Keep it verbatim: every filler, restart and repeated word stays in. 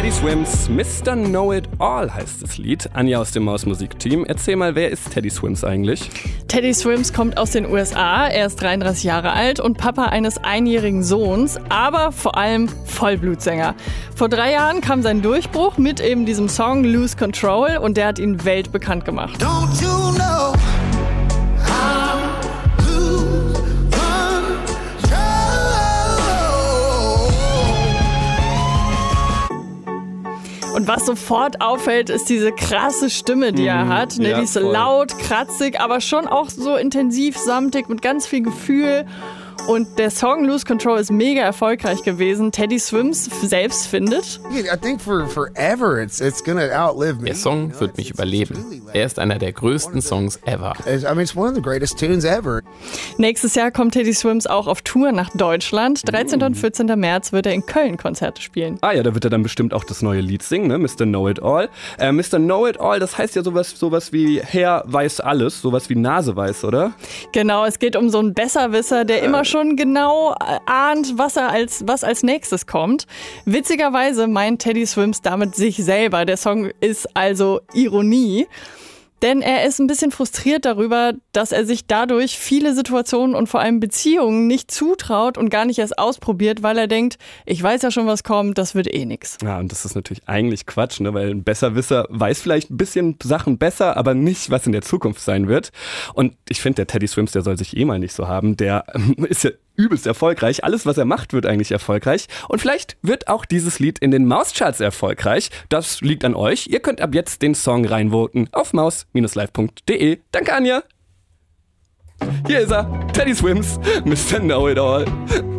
Teddy Swims Mister Know-It-All heißt das Lied. Anja aus dem Mausmusik-Team, erzähl mal, wer ist Teddy Swims eigentlich? Teddy Swims kommt aus den U S A, er ist dreiunddreißig Jahre alt und Papa eines einjährigen Sohns, aber vor allem Vollblutsänger. Vor drei Jahren kam sein Durchbruch mit eben diesem Song Lose Control und der hat ihn weltbekannt gemacht. Don't you know? Und was sofort auffällt, ist diese krasse Stimme, die er hat. Ne? Ja, die ist so voll. laut, kratzig, aber schon auch so intensiv, samtig, mit ganz viel Gefühl. Und der Song Lose Control ist mega erfolgreich gewesen. Teddy Swims selbst findet: I think for forever it's it's gonna outlive me. Der Song wird mich überleben. Er ist einer der größten Songs ever. I mean, it's one of the greatest tunes ever. Nächstes Jahr kommt Teddy Swims auch auf Tour nach Deutschland. dreizehnten und vierzehnten März wird er in Köln Konzerte spielen. Ah ja, da wird er dann bestimmt auch das neue Lied singen, ne? Mister Know-It-All. Äh, Mister Know-It-All, das heißt ja sowas, sowas wie Herr weiß alles, sowas wie Nase weiß, oder? Genau, es geht um so einen Besserwisser, der immer schon genau ahnt, was er als was als nächstes kommt. Witzigerweise meint Teddy Swims damit sich selber. Der Song ist also Ironie. Denn er ist ein bisschen frustriert darüber, dass er sich dadurch viele Situationen und vor allem Beziehungen nicht zutraut und gar nicht erst ausprobiert, weil er denkt, ich weiß ja schon, was kommt, das wird eh nix. Ja, und das ist natürlich eigentlich Quatsch, ne? Weil ein Besserwisser weiß vielleicht ein bisschen Sachen besser, aber nicht, was in der Zukunft sein wird. Und ich finde, der Teddy Swims, der soll sich eh mal nicht so haben. Der ähm, ist ja übelst erfolgreich. Alles, was er macht, wird eigentlich erfolgreich. Und vielleicht wird auch dieses Lied in den Mauscharts erfolgreich. Das liegt an euch. Ihr könnt ab jetzt den Song reinvoten auf maus Bindestrich live Punkt de. Danke, Anja. Hier ist er, Teddy Swims, Mister Know-It-All.